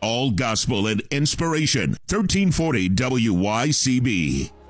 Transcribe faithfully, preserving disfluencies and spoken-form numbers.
all gospel and inspiration. thirteen forty W Y C B.